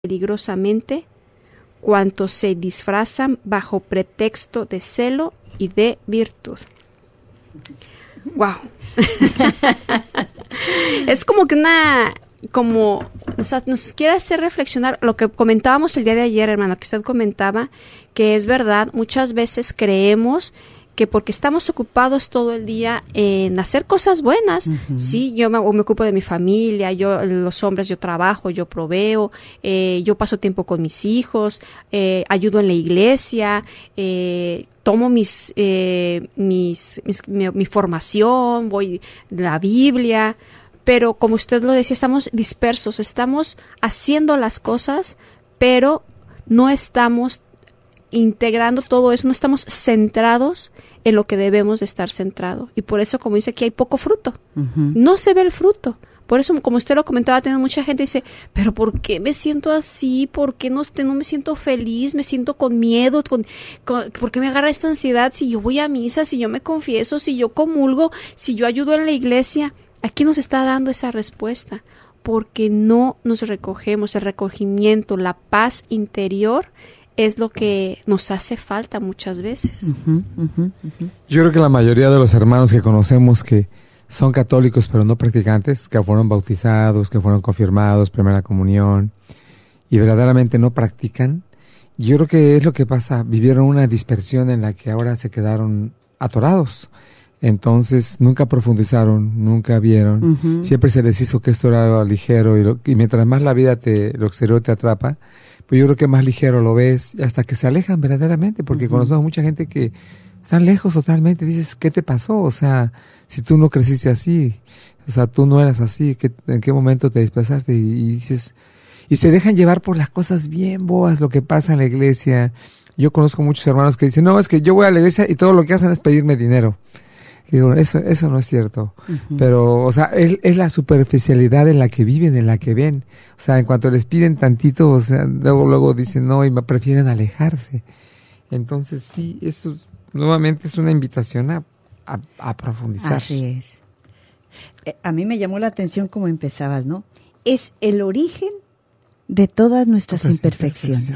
peligrosamente cuantos se disfrazan bajo pretexto de celo y de virtud. Wow. Es como que o sea, nos quiere hacer reflexionar lo que comentábamos el día de ayer, hermano, que usted comentaba, que es verdad, muchas veces creemos que porque estamos ocupados todo el día en hacer cosas buenas, sí, yo me ocupo de mi familia, los hombres, yo trabajo, yo proveo, yo paso tiempo con mis hijos, ayudo en la iglesia, tomo mi formación, voy a la Biblia, pero como usted lo decía, estamos dispersos, estamos haciendo las cosas, pero no estamos integrando todo eso, no estamos centrados en lo que debemos de estar centrados. Y por eso, como dice aquí, hay poco fruto. No se ve el fruto. Por eso, como usted lo comentaba, teniendo mucha gente dice, pero ¿por qué me siento así? ¿Por qué no me siento feliz? Me siento con miedo. ¿Por qué me agarra esta ansiedad? Si yo voy a misa, si yo me confieso, si yo comulgo, si yo ayudo en la iglesia. Aquí nos está dando esa respuesta. Porque no nos recogemos. El recogimiento, la paz interior es lo que nos hace falta muchas veces. Yo creo que la mayoría de los hermanos que conocemos que son católicos pero no practicantes, que fueron bautizados, que fueron confirmados, primera comunión, y verdaderamente no practican, yo creo que es lo que pasa, vivieron una dispersión en la que ahora se quedaron atorados. Entonces nunca profundizaron, nunca vieron, siempre se les hizo que esto era algo ligero y mientras más la vida lo exterior te atrapa, pues yo creo que más ligero lo ves hasta que se alejan verdaderamente, porque conocemos mucha gente que están lejos totalmente, dices, ¿qué te pasó? O sea, si tú no creciste así, o sea, tú no eras así, ¿en qué momento te desplazaste? Y dices, y se dejan llevar por las cosas bien boas, lo que pasa en la iglesia. Yo conozco muchos hermanos que dicen, no, es que yo voy a la iglesia y todo lo que hacen es pedirme dinero. Digo, eso no es cierto. Pero, o sea, es la superficialidad en la que viven, en la que ven. O sea, en cuanto les piden tantito, o sea, luego dicen no y prefieren alejarse. Entonces, sí, esto nuevamente es una invitación a profundizar. Así es. A mí me llamó la atención como empezabas, ¿no? Es el origen de todas nuestras imperfecciones.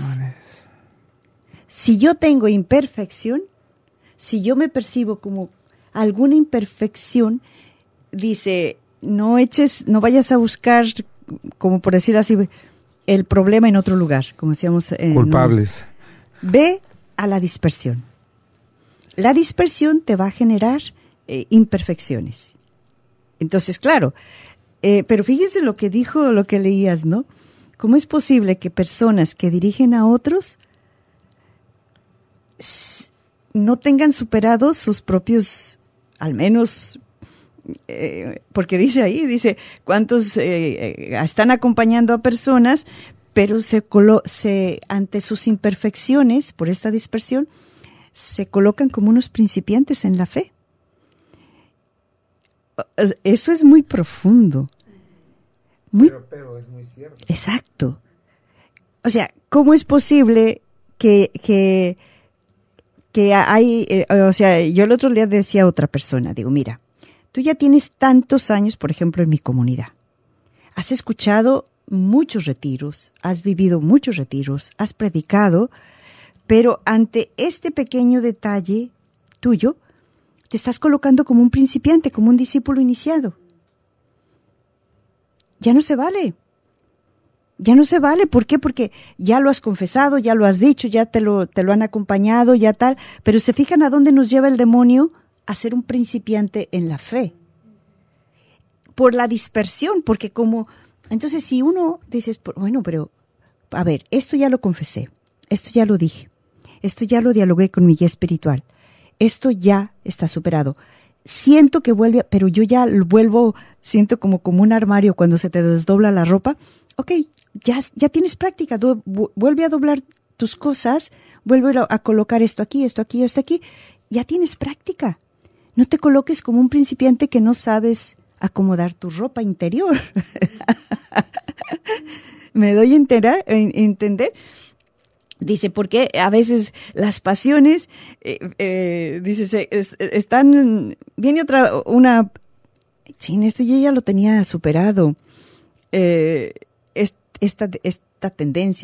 Si yo tengo imperfección, si yo me percibo como alguna imperfección, dice, no vayas a buscar, como por decir así, el problema en otro lugar, como decíamos. Culpables. Ve a la dispersión. La dispersión te va a generar imperfecciones. Entonces, claro, pero fíjense lo que dijo, lo que leías, ¿no? ¿Cómo es posible que personas que dirigen a otros no tengan superados sus propios, al menos, porque dice, cuántos están acompañando a personas, pero ante sus imperfecciones, por esta dispersión, se colocan como unos principiantes en la fe? Eso es muy profundo. Pero es muy cierto. Exacto. O sea, ¿cómo es posible que hay, o sea, yo el otro día decía a otra persona, digo, mira, tú ya tienes tantos años, por ejemplo, en mi comunidad. Has escuchado muchos retiros, has vivido muchos retiros, has predicado, pero ante este pequeño detalle tuyo, te estás colocando como un principiante, como un discípulo iniciado. Ya no se vale. Ya no se vale. ¿Por qué? Porque ya lo has confesado, ya lo has dicho, ya te lo han acompañado, ya tal. Pero se fijan a dónde nos lleva el demonio a ser un principiante en la fe. Por la dispersión, porque como... Entonces, si uno dices, bueno, pero, a ver, esto ya lo confesé, esto ya lo dije, esto ya lo dialogué con mi guía espiritual, esto ya está superado. Siento que vuelve, pero yo ya vuelvo, siento como un armario cuando se te desdobla la ropa. Ok, ya tienes práctica, vuelve a doblar tus cosas, vuelve a colocar esto aquí, esto aquí, esto aquí. Ya tienes práctica. No te coloques como un principiante que no sabes acomodar tu ropa interior. ¿Me doy a entender? Dice, porque a veces las pasiones, dice, viene esto yo ya lo tenía superado. Esta esta tendencia